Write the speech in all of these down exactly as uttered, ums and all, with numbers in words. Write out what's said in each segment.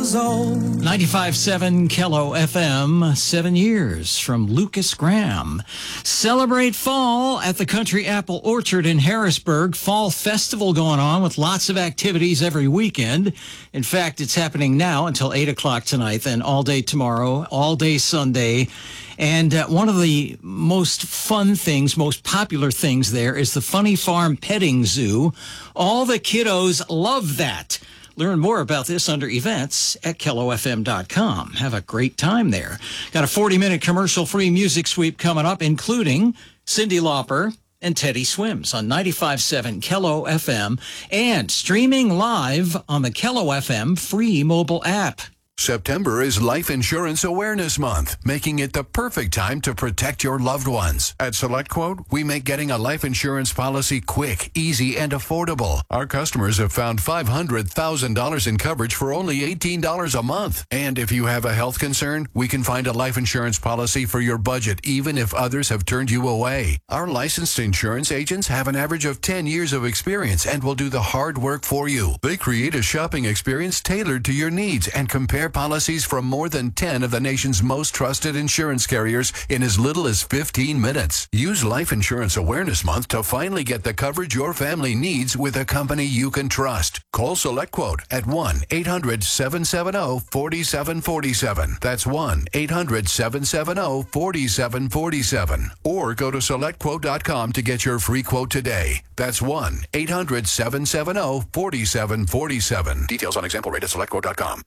years old. ninety-five point seven Kello F M, seven years from Lucas Graham. Celebrate fall at the Country Apple Orchard in Harrisburg. Fall festival going on with lots of activities every weekend. In fact, it's happening now until eight o'clock tonight, then all day tomorrow, all day Sunday. And uh, one of the most fun things, most popular things there is the Funny Farm Petting Zoo. All the kiddos love that. Learn more about this under events at Kello F M dot com. Have a great time there. Got a forty-minute commercial-free music sweep coming up, including Cyndi Lauper and Teddy Swims on ninety-five point seven Kello F M and streaming live on the Kello F M free mobile app. September is Life Insurance Awareness Month, making it the perfect time to protect your loved ones. At SelectQuote, we make getting a life insurance policy quick, easy, and affordable. Our customers have found five hundred thousand dollars in coverage for only eighteen dollars a month. And if you have a health concern, we can find a life insurance policy for your budget, even if others have turned you away. Our licensed insurance agents have an average of ten years of experience and will do the hard work for you. They create a shopping experience tailored to your needs and compare policies from more than ten of the nation's most trusted insurance carriers in as little as fifteen minutes. Use Life Insurance Awareness Month to finally get the coverage your family needs with a company you can trust. Call SelectQuote at one eight hundred seven seven zero four seven four seven. That's one eight hundred seven seven zero four seven four seven. Or go to select quote dot com to get your free quote today. That's one eight hundred seven seven zero four seven four seven. Details on example rate at select quote dot com.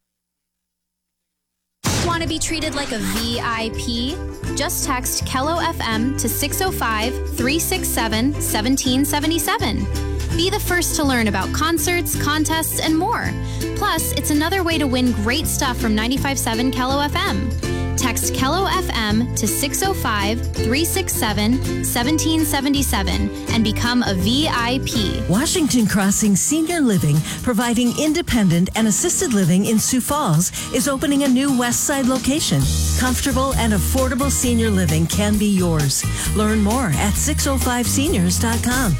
Want to be treated like a V I P? Just text Kello F M to six oh five, three six seven, one seven seven seven. Be the first to learn about concerts, contests, and more. Plus, it's another way to win great stuff from ninety-five point seven Kello F M. Text Kello F M to six oh five, three six seven, one seven seven seven and become a V I P. Washington Crossing Senior Living, providing independent and assisted living in Sioux Falls, is opening a new West Side location. Comfortable and affordable senior living can be yours. Learn more at six oh five seniors dot com.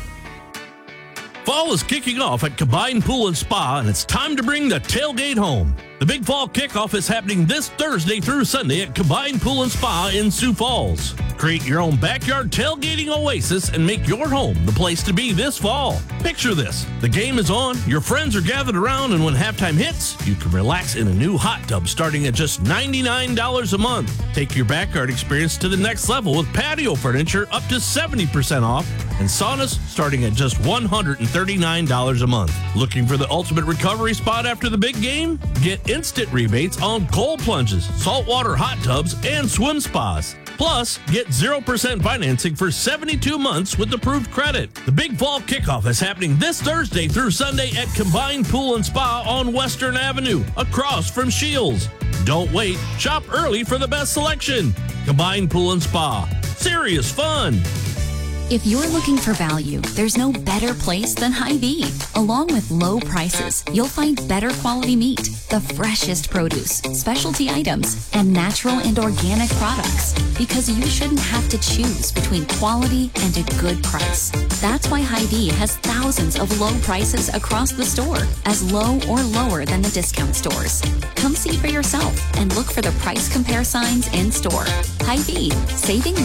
Fall is kicking off at Combined Pool and Spa, and it's time to bring the tailgate home. The Big Fall Kickoff is happening this Thursday through Sunday at Combined Pool and Spa in Sioux Falls. Create your own backyard tailgating oasis and make your home the place to be this fall. Picture this. The game is on, your friends are gathered around, and when halftime hits, you can relax in a new hot tub starting at just ninety-nine dollars a month. Take your backyard experience to the next level with patio furniture up to seventy percent off and saunas starting at just one hundred thirty-nine dollars a month. Looking for the ultimate recovery spot after the big game? Get instant rebates on cold plunges, saltwater hot tubs, and swim spas. Plus, get zero percent financing for seventy-two months with approved credit. The Big Fall Kickoff is happening this Thursday through Sunday at Combined Pool and Spa on Western Avenue, across from Shields. Don't wait. Shop early for the best selection. Combined Pool and Spa. Serious fun. If you're looking for value, there's no better place than Hy-Vee. Along with low prices, you'll find better quality meat, the freshest produce, specialty items, and natural and organic products. Because you shouldn't have to choose between quality and a good price. That's why Hy-Vee has thousands of low prices across the store, as low or lower than the discount stores. Come see for yourself and look for the price compare signs in store. Hy-Vee, saving